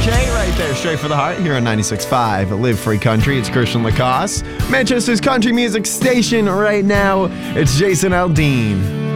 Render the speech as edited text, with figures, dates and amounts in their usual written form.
Shay right there, straight for the heart here on 96.5 Live Free Country. It's Christian Lacoste, Manchester's country music station right now. It's Jason Aldean.